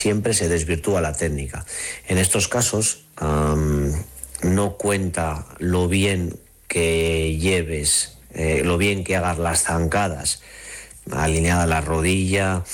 siempre se desvirtúa la técnica. En estos casos no cuenta lo bien que lleves, lo bien que hagas las zancadas, alineada la rodilla,